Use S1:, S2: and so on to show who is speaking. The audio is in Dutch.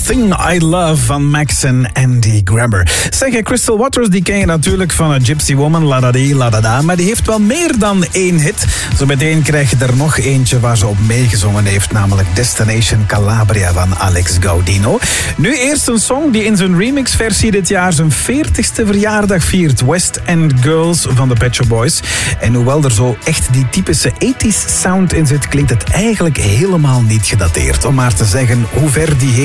S1: Thing I Love van Max en Andy Grammer. Zeg, Crystal Waters, die ken je natuurlijk van Gypsy Woman, la da di, la da da. Maar die heeft wel meer dan één hit. Zo meteen krijg je er nog eentje waar ze op meegezongen heeft, namelijk Destination Calabria van Alex Gaudino. Nu eerst een song die in zijn remixversie dit jaar zijn 40ste verjaardag viert. West End Girls van de Pet Shop Boys. En hoewel er zo echt die typische 80s sound in zit, klinkt het eigenlijk helemaal niet gedateerd. Om maar te zeggen hoe ver die